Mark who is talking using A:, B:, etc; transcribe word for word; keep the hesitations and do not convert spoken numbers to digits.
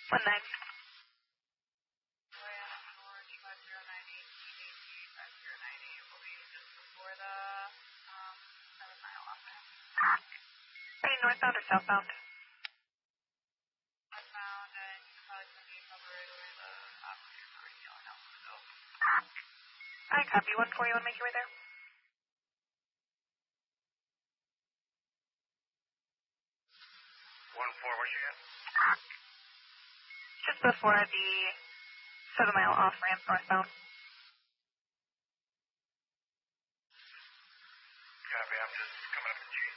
A: One nine. Are you northbound or southbound? Southbound, and you probably going to be covered where the operators already yelling out for the go. I copy. one four, you want to make your way there?
B: one four, where'd you get?
A: Just before the seven mile off ramp northbound.